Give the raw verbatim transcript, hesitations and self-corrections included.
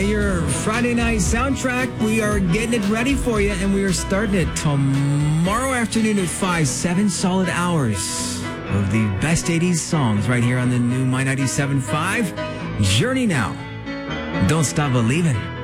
And your Friday night soundtrack, we are getting it ready for you, and we are starting it tomorrow afternoon at five, seven solid hours of the best eighties songs right here on the new My ninety-seven point five. Journey now. Don't stop believing.